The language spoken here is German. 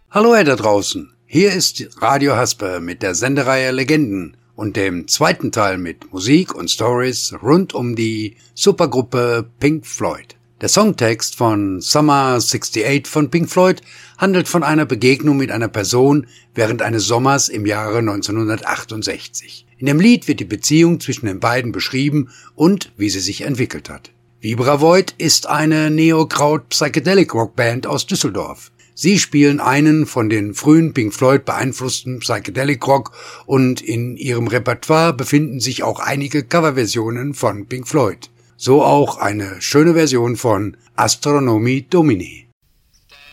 Hallo ihr da draußen, hier ist Radio Hasper mit der Sendereihe Legenden und dem zweiten Teil mit Musik und Stories rund um die Supergruppe Pink Floyd. Der Songtext von Summer 68 von Pink Floyd handelt von einer Begegnung mit einer Person während eines Sommers im Jahre 1968. In dem Lied wird die Beziehung zwischen den beiden beschrieben und wie sie sich entwickelt hat. Vibra Void ist eine Neo-Kraut-Psychedelic-Rock-Band aus Düsseldorf. Sie spielen einen von den frühen Pink Floyd beeinflussten Psychedelic Rock und in ihrem Repertoire befinden sich auch einige Coverversionen von Pink Floyd. So auch eine schöne Version von Astronomie Domini.